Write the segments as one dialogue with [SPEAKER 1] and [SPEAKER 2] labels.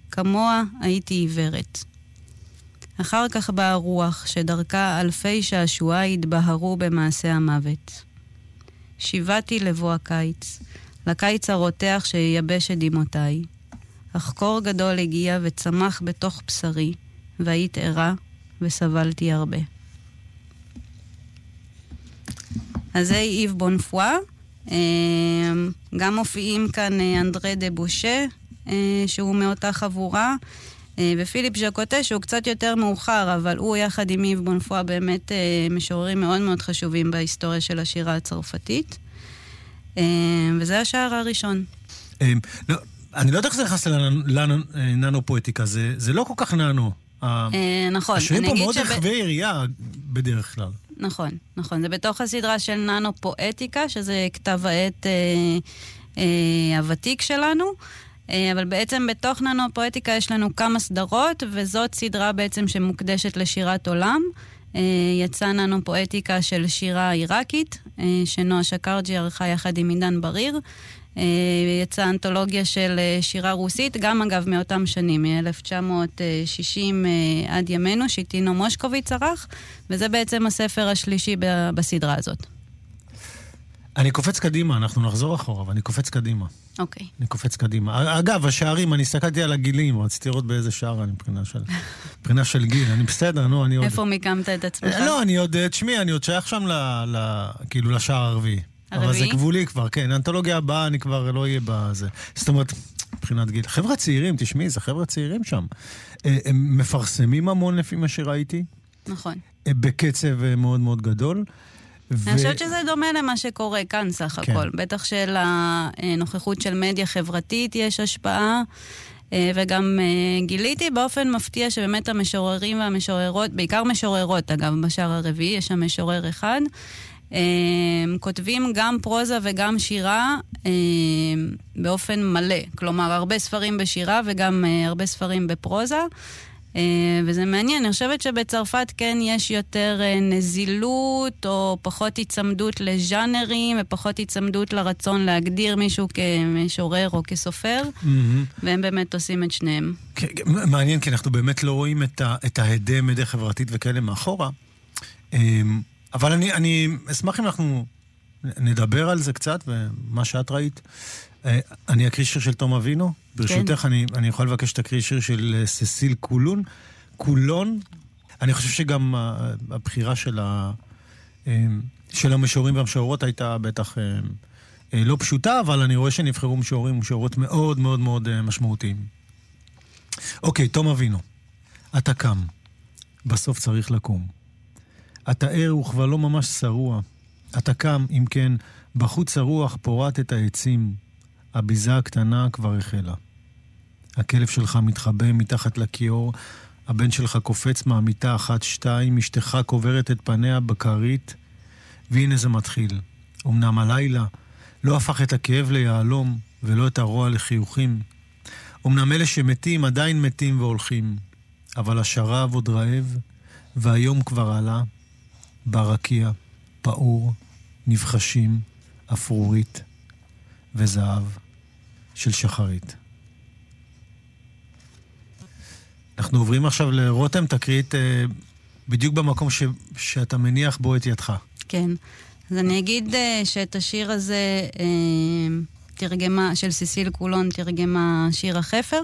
[SPEAKER 1] כמוה הייתי עיוורת. אחר כך באה רוח שדרכה אלפי שעשועי התבהרו במעשה המוות. שיבתי לבוא הקיץ, לקיץ הרותח שייבש את דמעותיי. אך קור גדול הגיע וצמח בתוך בשרי, והיית ערה וסבלתי הרבה. אז זה איב בונפואה. גם מופיעים כאן אנדרה דה בושה, שהוא מאותה חבורה, ופיליפ ז'קוטה, שהוא קצת יותר מאוחר, אבל הוא יחד עם איב בונפואה באמת משוררים מאוד מאוד חשובים בהיסטוריה של השירה הצרפתית. וזה השער הראשון.
[SPEAKER 2] אני לא יודע איך זה נכנס לננו-פואטיקה, זה לא כל כך ננו.
[SPEAKER 1] נכון.
[SPEAKER 2] השירים פה מאוד רחבי יריעה בדרך כלל.
[SPEAKER 1] נכון, נכון. זה בתוך הסדרה של ננו-פואטיקה, שזה כתב העת הוותיק שלנו, אבל בעצם בתוך ננו-פואטיקה יש לנו כמה סדרות, וזאת סדרה בעצם שמוקדשת לשירת עולם. יצא ננו-פואטיקה של שירה עיראקית, שנועה שקרג'י ערכה יחד עם עידן בריר. יצאה אנתולוגיה של שירה רוסית, גם אגב מאותם שנים, מ-1960 עד ימינו, שיטינו מושקוביץ ערך, וזה בעצם הספר השלישי בסדרה הזאת.
[SPEAKER 2] אני קופץ קדימה, אנחנו נחזור אחורה, אבל אני קופץ קדימה.
[SPEAKER 1] אוקיי.
[SPEAKER 2] אני קופץ קדימה. אגב, השערים, אני הסתכלתי על הגילים, רציתי לראות באיזה שער אני מבחינה של גיל. אני בסדר, נו, אני עוד...
[SPEAKER 1] איפה מיקמת את עצמך?
[SPEAKER 2] לא, אני עוד שייך שם כאילו לשער הרביעי. אבל זה גבולי כבר, כן. האנתולוגיה הבאה אני כבר לא אהיה בזה. זאת אומרת, מבחינת גיל. חבר'ה צעירים, תשמעי, זה חבר'ה צעירים שם. הם מפרסמים המון לפי מה שראיתי.
[SPEAKER 1] נכון.
[SPEAKER 2] בקצב מאוד מאוד גדול.
[SPEAKER 1] אני חושבת שזה דומה למה שקורה כאן סך הכל. בטח של הנוכחות של מדיה חברתית יש השפעה, וגם גיליתי באופן מפתיע שבאמת המשוררים והמשוררות, בעיקר משוררות אגב, בשער הרביעי, יש שם משורר אחד, כותבים גם פרוזה וגם שירה באופן מלא. כלומר, הרבה ספרים בשירה וגם הרבה ספרים בפרוזה. וזה מעניין, אני חושבת שבצרפת כן יש יותר נזילות או פחות הצמדות לז'אנרים ופחות הצמדות לרצון להגדיר מישהו כמשורר או כסופר, והם באמת עושים את שניהם.
[SPEAKER 2] מעניין, כי אנחנו באמת לא רואים את ההדה מדיה חברתית וכאלה מאחורה, אבל אני אשמח אם אנחנו נדבר על זה קצת ומה שאת ראית. אני אקריא שיר של תום אבינו. ברשותך, אני יכול לבקש שתקריא שיר של ססיל קולון. אני חושב שגם הבחירה של המשוררים והמשוררות הייתה בטח לא פשוטה, אבל אני רואה שנבחרו משוררים ומשוררות מאוד מאוד מאוד משמעותיים. אוקיי, תום אבינו. אתה קם. בסוף צריך לקום. אתה ער וכבר לא ממש שרוע. אתה קם, אם כן, בחוץ הרוח פורט את העצים. הביזה הקטנה כבר החלה. הכלב שלך מתחבא מתחת לכיור, הבן שלך קופץ מהמיטה 1-2, אשתך קוברת את פניה בקרית, והנה זה מתחיל. אמנם הלילה לא הפך את הכאב ליעלום, ולא את הרוע לחיוכים. אמנם אלה שמתים עדיין מתים והולכים, אבל השרב עוד רעב, והיום כבר עלה, ברקיע, פעור, נבחשים, אפרורית וזהב של שחרית. אנחנו עוברים עכשיו לרותם, תקריא בדיוק במקום שאתה מניח בו את ידך.
[SPEAKER 1] כן. אז אני אגיד שאת השיר הזה תרגמה, של ססיל קולון, תרגמה שיר החפר.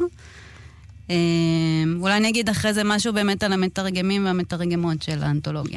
[SPEAKER 1] אולי אני אגיד אחרי זה משהו באמת על המתרגמים והמתרגמות של האנתולוגיה.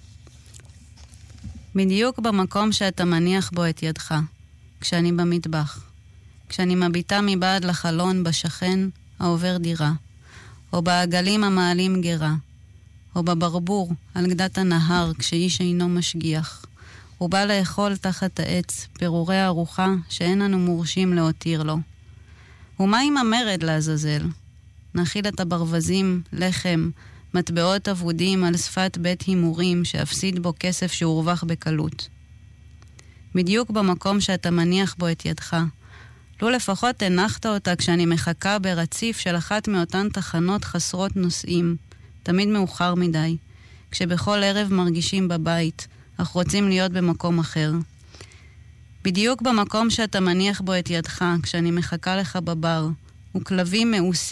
[SPEAKER 1] בדיוק במקום שאתה מניח בו את ידך, כשאני במטבח, כשאני מביטה מבעד לחלון בשכן העובר דירה, או בעגלים המעלים גרה, או בברבור על גדת הנהר כשאיש אינו משגיח, הוא בא לאכול תחת העץ פירורי ארוחה שאין אנו מורשים להותיר לו. ומה עם המרד לעזאזל? נאכיל את הברווזים, לחם, מטבעות אבודים על שפת בית הימורים שאפסיד בו כסף שהורווח בקלות. בדיוק במקום שאתה מניח בו את ידך. לו לפחות הנחת אותה כשאני מחכה ברציף של אחת מאותן תחנות חסרות נושאים, תמיד מאוחר מדי, כשבכל ערב מרגישים בבית, אך רוצים להיות במקום אחר. בדיוק במקום שאתה מניח בו את ידך, כשאני מחכה לך בבר, וכלבים מאוסים